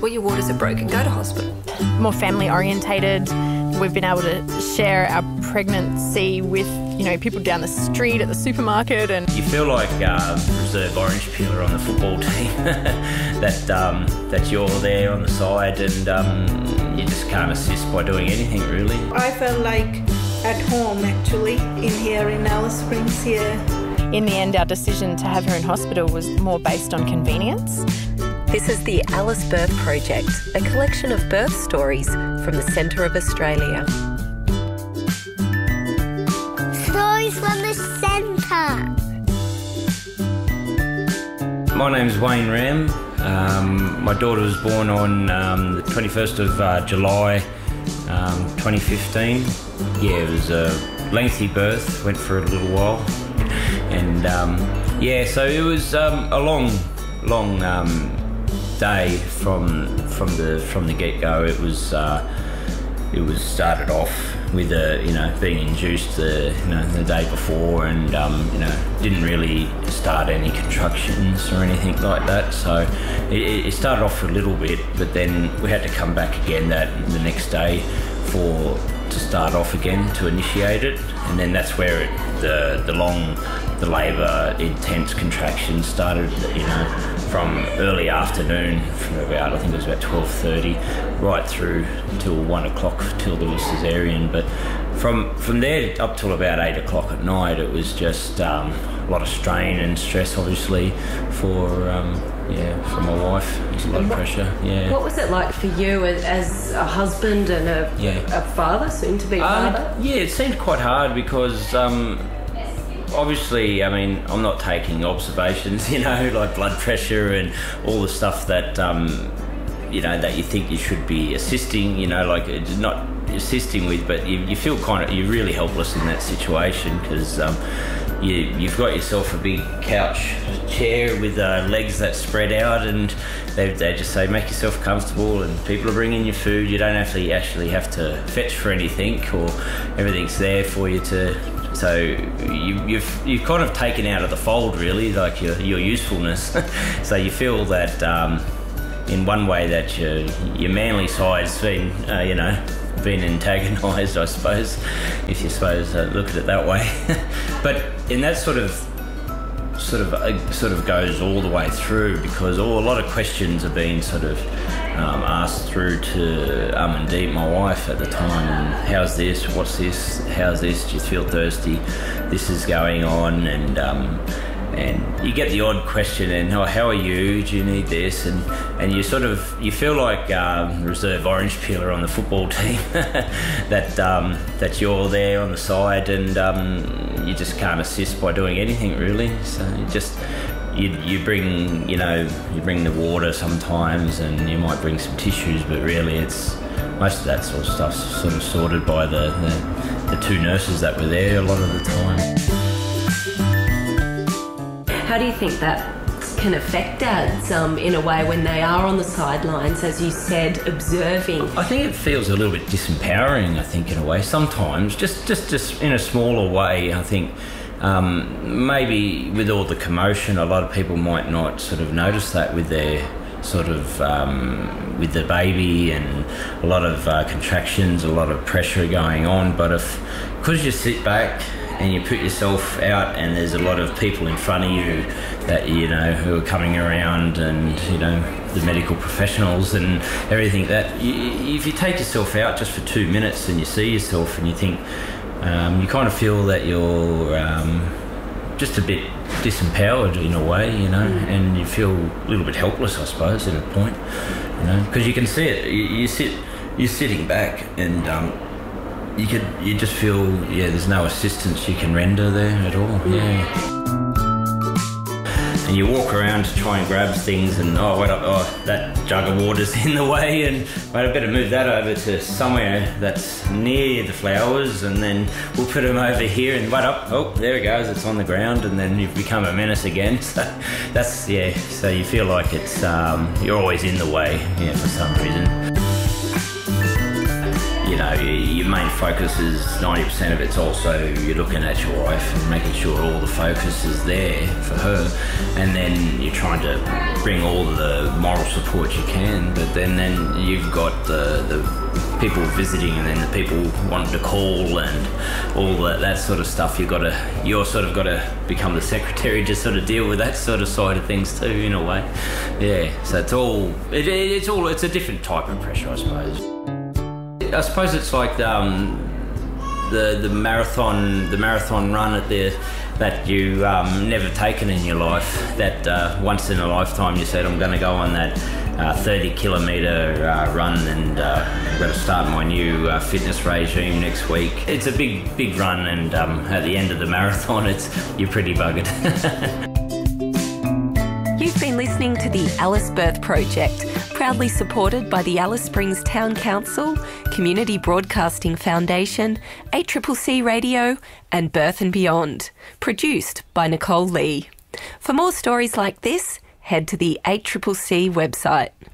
Well, your waters are broken, go to hospital. More family orientated. We've been able to share our pregnancy with, people down the street at the supermarket. And you feel like reserve orange peeler on the football team, that you're there on the side and you just can't assist by doing anything really. I felt like at home actually, in here in Alice Springs here. In the end, our decision to have her in hospital was more based on convenience. This is the Alice Birth Project, a collection of birth stories from the centre of Australia. Stories from the centre. My name's Wayne Ram. My daughter was born on the 21st of July 2015. Yeah, it was a lengthy birth, went for a little while. And so it was a long day from the get-go. It was started off with being induced the day before, and didn't really start any contractions or anything like that. So it started off for a little bit, but then we had to come back again the next day to start off again to initiate it, and then that's where the labour intense contractions started, from early afternoon, from about, I think it was about 12:30, right through till 1 o'clock till there was caesarean. But from there up till about 8 o'clock at night, it was just a lot of strain and stress, obviously, for my wife. It was a lot of pressure. Yeah. What was it like for you as a husband and a father, soon-to-be father? It seemed quite hard because obviously, I'm not taking observations, like blood pressure and all the stuff that that you think you should be assisting, not assisting with, but you feel you're really helpless in that situation because you've got yourself a big couch chair with legs that spread out, and they just say make yourself comfortable, and people are bringing you food. You don't actually have to fetch for anything, or everything's there for you to. So you've kind of taken out of the fold really, like your usefulness. So you feel that in one way that your manly side's been been antagonised, I suppose, if you look at it that way. But in that sort of goes all the way through, because a lot of questions are being asked through to Amandeep, my wife at the time, and how's this, what's this, how's this, do you feel thirsty, this is going on, and you get the odd question, and how are you, do you need this, and you feel like reserve orange peeler on the football team, that you're there on the side, and you just can't assist by doing anything really. So you bring the water sometimes, and you might bring some tissues, but really it's most of that sort of stuff's sorted by the two nurses that were there a lot of the time. How do you think that can affect dads in a way when they are on the sidelines, as you said, observing? I think it feels a little bit disempowering, I think, in a way, sometimes, just in a smaller way. I think maybe with all the commotion, a lot of people might not notice that with their with the baby, and a lot of contractions, a lot of pressure going on. But because you sit back and you put yourself out, and there's a lot of people in front of you that who are coming around, and the medical professionals and everything, that if you take yourself out just for 2 minutes and you see yourself and you think, you kind of feel that you're just a bit disempowered in a way, and you feel a little bit helpless, I suppose, at a point, because you can see it. You're sitting back, and you just feel there's no assistance you can render there at all. And you walk around to try and grab things, and that jug of water's in the way, and I better move that over to somewhere that's near the flowers, and then we'll put them over here, and there it goes, it's on the ground, and then you've become a menace again. So that's so you feel like it's you're always in the way for some reason. your main focus is 90% of it's also you're looking at your wife and making sure all the focus is there for her, and then you're trying to bring all the moral support you can, but then you've got the people visiting, and then the people wanting to call and all that sort of stuff. You're sort of got to become the secretary to sort of deal with that sort of side of things too, in a way. Yeah, so it's a different type of pressure, I suppose. I suppose it's like the marathon run that you never taken in your life. That once in a lifetime you said, I'm going to go on that 30-kilometre run, and I'm going to start my new fitness regime next week. It's a big run, and at the end of the marathon, you're pretty buggered. You've been listening to the Alice Birth Project, proudly supported by the Alice Springs Town Council, Community Broadcasting Foundation, ACCC Radio, and Birth and Beyond. Produced by Nicole Lee. For more stories like this, head to the ACCC website.